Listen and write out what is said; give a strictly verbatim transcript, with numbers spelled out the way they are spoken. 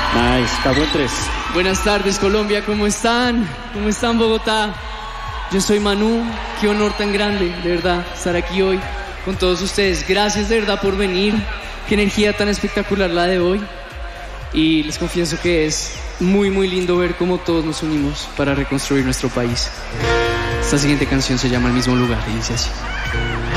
Nice, cagó en tres. Buenas tardes, Colombia, ¿cómo están? ¿Cómo están, Bogotá? Yo soy Manu, qué honor tan grande, de verdad, estar aquí hoy con todos ustedes. Gracias de verdad por venir, qué energía tan espectacular la de hoy. Y les confieso que es muy, muy lindo ver cómo todos nos unimos para reconstruir nuestro país. Esta siguiente canción se llama El mismo lugar y dice así.